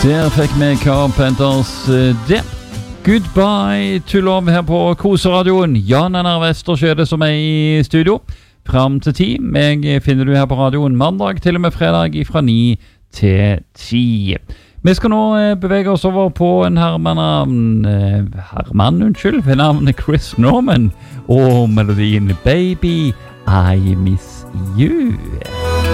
Der fikk vi Carpenters det. Goodbye to love her på Koseradioen. Jan Einar Vestersjøde som i studio. Fram til 10. Meg finner du her på radioen mandag til og med fredag fra 9 til 10. Vi skal nå bevege oss over på en hermann, ved navnet Chris Norman og melodien Baby, I Miss You.